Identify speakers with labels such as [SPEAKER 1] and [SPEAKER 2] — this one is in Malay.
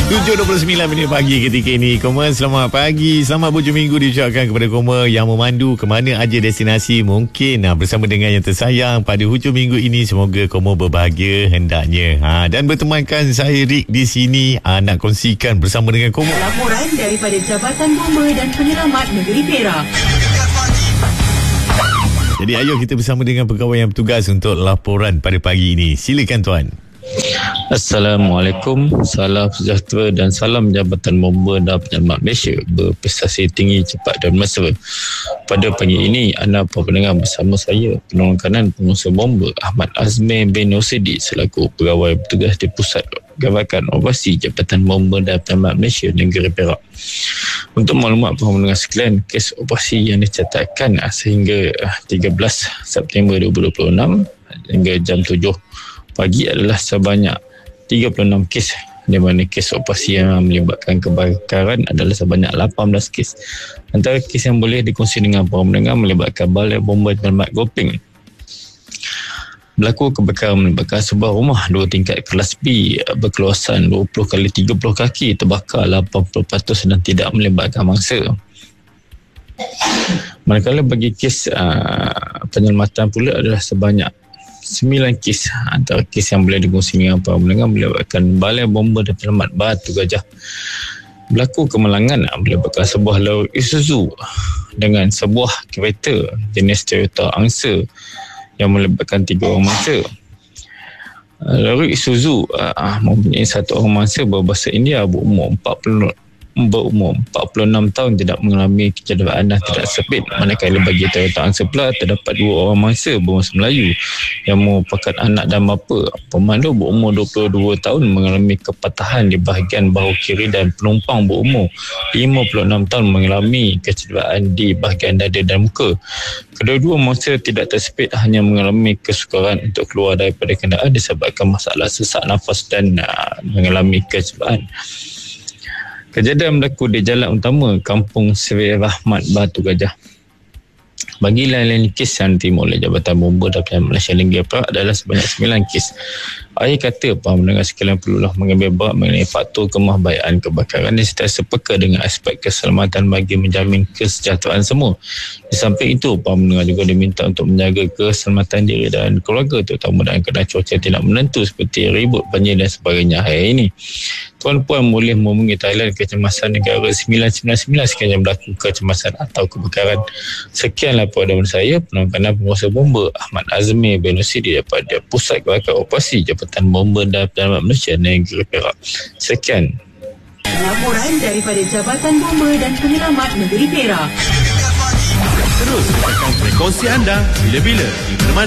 [SPEAKER 1] 7.29 pagi ketika ini. Koma, selamat pagi. Selamat berhujung minggu diucapkan kepada Koma yang memandu ke mana aja destinasi mungkin bersama dengan yang tersayang pada hujung minggu ini. Semoga Koma berbahagia hendaknya. Dan bertemankan saya Rick di sini nak kongsikan bersama dengan Koma
[SPEAKER 2] laporan daripada Jabatan Bomba dan Penyelamat Negeri Perak.
[SPEAKER 1] Jadi ayo kita bersama dengan pegawai yang bertugas untuk laporan pada pagi ini. Silakan tuan.
[SPEAKER 3] Assalamualaikum, salam sejahtera dan salam Jabatan Bomba dan Penyelamat Malaysia berprestasi tinggi, cepat dan mesra. Pada pagi ini, anda para pendengar bersama saya, penolong kanan pengusaha bomba Ahmad Azmi bin Nosidi selaku pegawai bertugas di Pusat Gerakan Operasi Jabatan Bomba dan Penyelamat Malaysia Negeri Perak. Untuk maklumat para pendengar sekalian, kes operasi yang dicatatkan sehingga 13 September 2026 hingga jam 7 pagi adalah sebanyak 36 kes, di mana kes operasi yang melibatkan kebakaran adalah sebanyak 18 kes. Antara kes yang boleh dikongsi dengan para pendengar melibatkan Balai Bomba Penyelamat Gopeng. Berlaku kebakaran melibatkan sebuah rumah 2 tingkat kelas B berkeluasan 20x30 kaki terbakar 80% dan tidak melibatkan mangsa. Manakala bagi kes penyelamatan pula adalah sebanyak 9 kes. Antara kes yang boleh dikongsi dengan para pendengar melibatkan Balai Bomba dan Penyelamat Batu Gajah. Berlaku kemalangan melibatkan sebuah lori Isuzu dengan sebuah kereta jenis Toyota Angsa yang melibatkan 3 orang mangsa. Lori Isuzu mempunyai 1 orang mangsa berbahasa India berumur 46 tahun tidak mengalami kecederaan dan tidak sepit. Manakala bagi Toyota Angsa pula terdapat 2 orang mangsa berbahasa Melayu yang merupakan anak dan bapa. Pemandu berumur 22 tahun mengalami kepatahan di bahagian bahu kiri dan penumpang berumur 56 tahun mengalami kecederaan di bahagian dada dan muka. Kedua-dua mangsa tidak tersepit, hanya mengalami kesukaran untuk keluar daripada kenderaan disebabkan masalah sesak nafas dan mengalami kecederaan. Kejadian berlaku di jalan utama Kampung Seri Rahmat Batu Gajah. Bagi lain-lain kes yang diterima oleh Jabatan Bomba dan Penyelamat Malaysia Negeri Perak adalah sebanyak 9 kes. Akhir kata, para pendengar sekalian perlulah mengambil berat mengenai faktor kemahbayaan kebakaran dan sentiasa peka dengan aspek keselamatan bagi menjamin kesejahteraan semua. Di samping itu, para pendengar juga diminta untuk menjaga keselamatan diri dan keluarga, terutama dalam keadaan cuaca tidak menentu seperti ribut, banjir dan sebagainya hari ini. Tuan-puan boleh menghubungi Thailand Kecemasan Negara 999 sekiranya berlaku kecemasan atau kebakaran. Sekian laporan dari saya, penolong kanan penguasa bomba Ahmad Azmi bin Nosidi daripada Pusat Gerakan Operasi Jabatan Bomba dan Penyelamat Malaysia Negeri Perak. Sekian
[SPEAKER 2] laporan daripada Jabatan Bomba dan Penyelamat Negeri Perak.
[SPEAKER 4] Terus tekan frekuensi anda bila-bila di mana